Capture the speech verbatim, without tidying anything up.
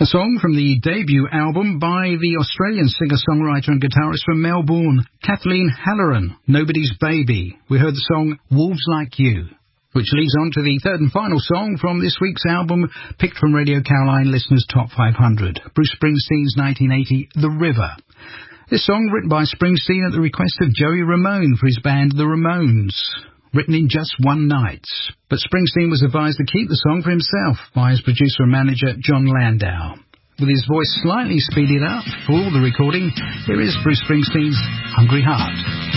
A song from the debut album by the Australian singer-songwriter and guitarist from Melbourne, Kathleen Halloran, Nobody's Baby. We heard the song Wolves Like You, which leads on to the third and final song from this week's album, picked from Radio Caroline Listeners Top five hundred, Bruce Springsteen's nineteen eighty The River. This song written by Springsteen at the request of Joey Ramone for his band The Ramones, written in just one night. But Springsteen was advised to keep the song for himself by his producer and manager John Landau. With his voice slightly speeded up for all the recording, here is Bruce Springsteen's Hungry Heart.